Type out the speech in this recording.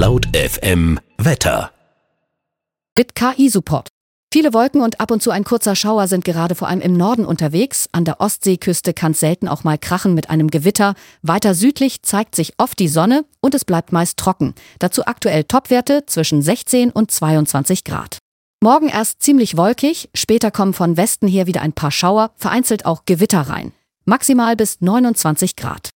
Laut FM Wetter. Mit KI-Support. Viele Wolken und ab und zu ein kurzer Schauer sind gerade vor allem im Norden unterwegs. An der Ostseeküste kann es selten auch mal krachen mit einem Gewitter. Weiter südlich zeigt sich oft die Sonne und es bleibt meist trocken. Dazu aktuell Topwerte zwischen 16 und 22 Grad. Morgen erst ziemlich wolkig, später kommen von Westen her wieder ein paar Schauer, vereinzelt auch Gewitter rein. Maximal bis 29 Grad.